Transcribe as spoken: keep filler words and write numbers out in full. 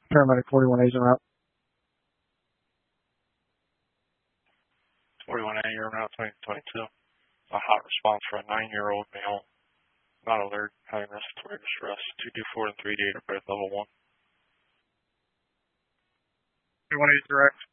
Paramedic forty-one A's en route. forty-one A, you're route twenty twenty-two. A hot response for a nine-year-old male, not alert, having respiratory distress. two two four and three eight are both level one. forty-one A direct.